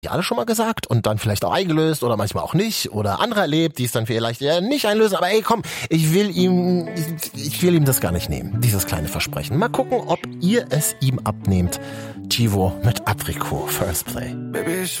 alle schon mal gesagt und dann vielleicht auch eingelöst oder manchmal auch nicht oder andere erlebt, die es dann vielleicht nicht einlösen. Aber ey, komm, ich will ihm das gar nicht nehmen, dieses kleine Versprechen. Mal gucken, ob ihr es ihm abnehmt. Tivo mit Aprikot, First Play. Baby, ich